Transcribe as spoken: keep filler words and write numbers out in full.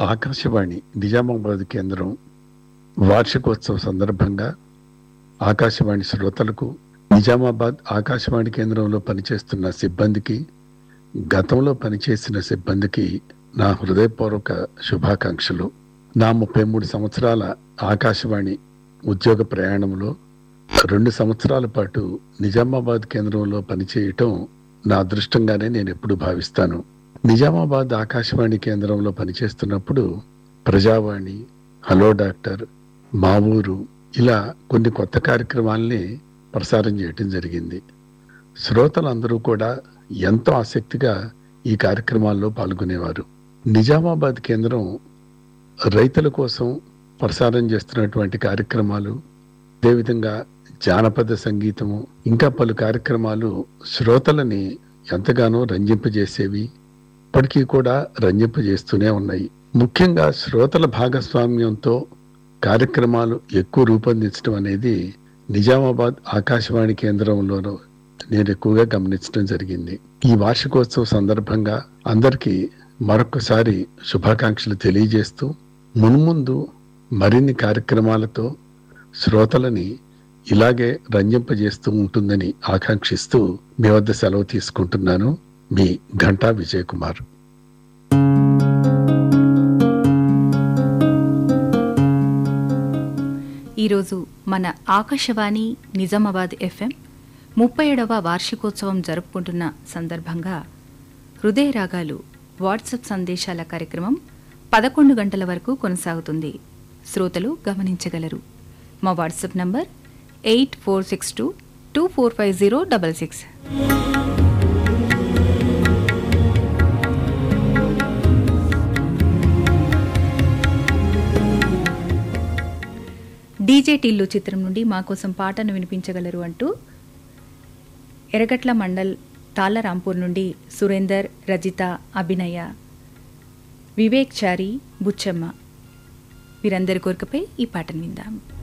ఆకాశవాణి నిజామాబాద్ కేంద్రం వార్షికోత్సవ సందర్భంగా ఆకాశవాణి శ్రోతలకు, నిజామాబాద్ ఆకాశవాణి కేంద్రంలో పనిచేస్తున్న సిబ్బందికి, గతంలో పనిచేసిన సిబ్బందికి నా హృదయపూర్వక శుభాకాంక్షలు. నా ముప్పై మూడు సంవత్సరాల ఆకాశవాణి ఉద్యోగ ప్రయాణంలో రెండు సంవత్సరాల పాటు నిజామాబాద్ కేంద్రంలో పనిచేయటం నా అదృష్టంగానే నేను ఎప్పుడు భావిస్తాను. నిజామాబాద్ ఆకాశవాణి కేంద్రంలో పనిచేస్తున్నప్పుడు ప్రజావాణి, హలో డాక్టర్, మా ఊరు ఇలా కొన్ని కొత్త కార్యక్రమాల్ని ప్రసారం చేయటం జరిగింది. శ్రోతలందరూ కూడా ఎంతో ఆసక్తిగా ఈ కార్యక్రమాల్లో పాల్గొనేవారు. నిజామాబాద్ కేంద్రం రైతుల కోసం ప్రసారం చేస్తున్నటువంటి కార్యక్రమాలు, అదేవిధంగా జానపద సంగీతము, ఇంకా పలు కార్యక్రమాలు శ్రోతలని ఎంతగానో రంజింపజేసేవి, ఇప్పటికీ కూడా రంజింపజేస్తూనే ఉన్నాయి. ముఖ్యంగా శ్రోతల భాగస్వామ్యంతో కార్యక్రమాలు ఎక్కువ రూపొందించడం అనేది నిజామాబాద్ ఆకాశవాణి కేంద్రంలోనూ నేను ఎక్కువగా గమనించడం జరిగింది. ఈ వార్షికోత్సవ సందర్భంగా అందరికీ మరొకసారి శుభాకాంక్షలు తెలియజేస్తూ, మున్ముందు మరిన్ని కార్యక్రమాలతో శ్రోతలని ఇలాగే రంజింపజేస్తూ ఉంటుందని ఆకాంక్షిస్తూ మీ వద్ద సెలవు తీసుకుంటున్నాను. మీ ఘంటా విజయ్ కుమార్. ఈరోజు మన ఆకాశవాణి నిజామాబాద్ ఎఫ్ఎం ముప్పై ఏడవ వార్షికోత్సవం జరుపుకుంటున్న సందర్భంగా హృదయ రాగాలు వాట్సాప్ సందేశాల కార్యక్రమం పదకొండు గంటల వరకు కొనసాగుతుంది. శ్రోతలు గమనించగలరు. మా WhatsApp number eight four six two two four five zero double six. DJ Tillu చిత్రం నుండి మా కోసం పాటను వినిపించగలరు అంటూ ఎర్రగట్ల మండల్ తాళ్లరాంపూర్ నుండి సురేందర్, రజిత, అభినయ, వివేక్ చారి, బుచ్చమ్మ వీరందరి కోరికపై ఈ పాటను విందాం.